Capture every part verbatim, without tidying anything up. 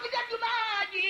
fi def jumaa ji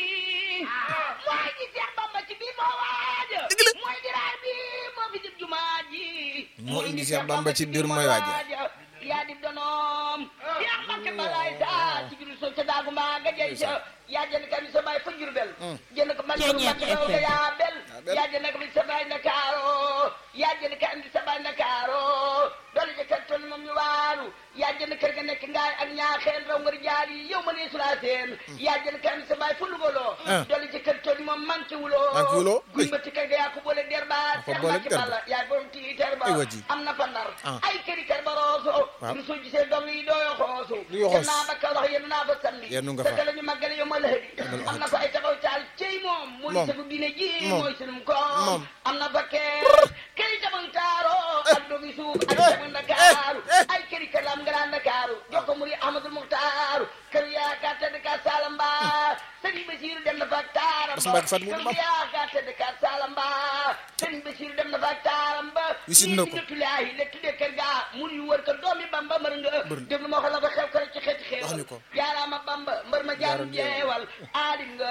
mooy di Seex Bamba ci biir moo waaja mooy di raay bi moo fi def jumaa ji moo indi Seex Bamba ci biir mooy waaja yaa di donoom Seex Mbàkke balaay saa ci biir so ca daagu maa nga jey sa yaa jënd ka mi sa baay fa Jurbel jënd ko man Mbàkke daw ga yaa bel yaa jënd ka mi sa baay Ndakaaro yaa jënd ka andi sa baay Ndakaaro doole jëkkër toll moom ñu waaru yaa jënd kër ga nekk ngaay ak ñaaxeen raw ngari jaar yi yow ma nee sulaa seen yaa jënd ka andi sa baay fu lugoloo doole jëkkër toll moom manqué wuloo guy ba ci kër ga yaa ko boole der ba Seex Mbàkke Balla yaa borom tii ter ba am na fa Ndar ay këri kër ba rooso ñu soo gisee doom yi dooyo xoosu yéen naa ba Kawlax yéen naa ba Sandi sa la ñu màggale yow ma lëhëdi am na fa ay taxaw caal cey moom mooy sagu diine ji mooy sunum koom am na fa keer këri tabaŋ taaro ak dogi suuf ak tabaŋ Ndakaaru ay këri kër lam Grand Ndakaaru jox ko muri Ahmadul Muxtaaru kër yaakaar tëdd ka Salamba Sëriñ Basiiru dem na fa ak taaram ba kër yaakaar tëdd ka Salamba Sëriñ Basiiru dem na fa ak taaram ba wisin na ko tulaahi le tuddee kër ga mun yu wër ko doomi Bamba mër nga déglu ma wax la fa xew kër ci xeeti xeewal jaaraama Bamba mbër ma jaarum jeewal aalim nga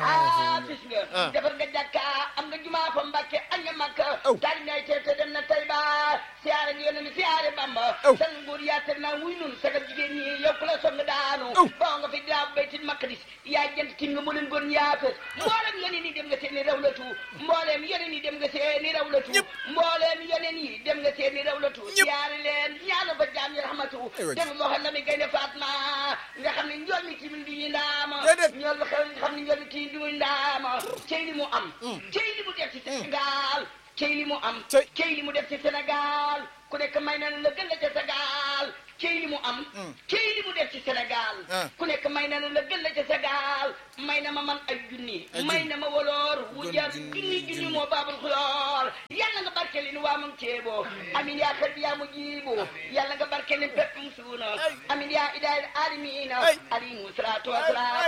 aafis nga defar nga jàkka am nga jumaa fa Mbàkke añ nga Makka taali ngay teete dem na Tayba siyaare nga yónne mi siyaare Bamba sal nguur yaatal naa wuy nun sagal jigéen ñi yow ku la song daanu boo nga fi daa baytil maqdis yaa jënt tin nga mu leen gon yaafes mboolem yeneen yi dem nga seeni rawlatu mbooleem yeneen yi dem nga seeni rawlatu mbooleem yeneen yi dem nga seeni rawlatu siyaare leen ñaanu fa jaam yi rahmatu dem moo xam na mi gaynde Fatma nga xam ne njool mi ci du ñu ndaama ñool bi xew nga xam ne njool mi ci du ndaama cey li mu am cey li mu def ci Sénégal cey li mu am cey li mu def ci Sénégal ku nekk may na la gën la ca Sénégal cey li mu am cey li mu def ci Sénégal ku nekk may na la gën la ca Sénégal may na ma man ay junni may na ma woloor wu jar junni junni moo baabul xuloor yàlla nga barke li nu waa moom ceebo amin yaa xel bi yaa mu jiibu yàlla nga barke li bépp mu suuna amin yaa idaayil aalamiina alayhimu salaatu wasalaam